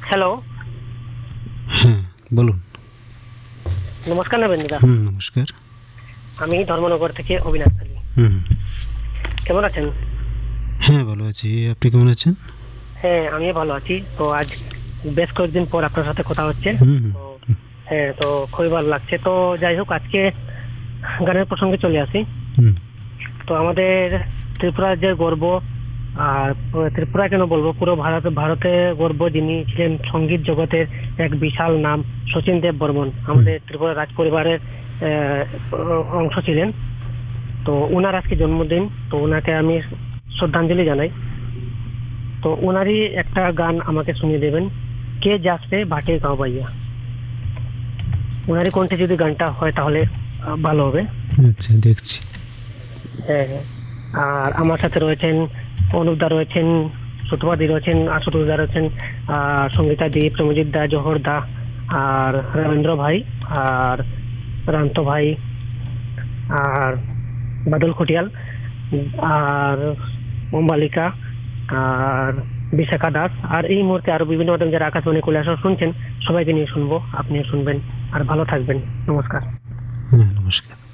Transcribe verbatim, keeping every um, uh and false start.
Hello. হ্যাঁ, বলুন। নমস্কার নবেন্দা। হুম, নমস্কার। আমি ধর্মনগর থেকে অবিনাশ আলী। হুম। কেমন আছেন? হ্যাঁ, ভালো আছি। আপনি কেমন আছেন? হ্যাঁ, আমিও ভালো আছি। তো আজ বেশ কয়েকদিন পর আপনার সাথে কথা হচ্ছে। হুম, হুম, তো হ্যাঁ, তো খুবই ভালো লাগছে। তো যাই হোক, আজকে গানের প্রসঙ্গে চলে আসি। হুম, তো আমাদের ত্রিপুরার যে গর্ব, আর ত্রিপুরা কেন বলবো, পুরো ভারত ভারতে গর্ব, যিনি ছিলেন সঙ্গীত জগতের এক বিশাল নাম, শচীন দেব বর্মন, আমাদের ত্রিপুরা রাজ পরিবারের আহ, অংশ ছিলেন। তো ওনার আজকে জন্মদিন, তো ওনাকে আমি শ্রদ্ধাঞ্জলি জানাই। তো ওনারই একটা গান আমাকে শুনিয়ে দেবেন, কে যাচ্ছে ভাটে গাঁও বাইয়া। ওনারই কণ্ঠে যদি গানটা হয় তাহলে আহ, ভালো হবে। আচ্ছা, দেখছি। হ্যাঁ, হ্যাঁ। আর আমার সাথে রয়েছেন অনুপদা, রয়েছেন সুতপাদি, রয়েছেন আশুতোষ দা, রয়েছেন আর সঙ্গীতা দি, প্রমজিৎ দা, জহর দা, আর রবীন্দ্র ভাই, আর রান্ত ভাই, আর বাদল খটিয়াল, আর মোমবালিকা, আর বিশাখা দাস, আর এই মুহূর্তে আরো বিভিন্ন রকম যারা আকাশবাণী কৈলাস শুনছেন, সবাইকে নিয়ে শুনবো, আপনিও শুনবেন। আর ভালো থাকবেন। নমস্কার। হ্যাঁ, নমস্কার।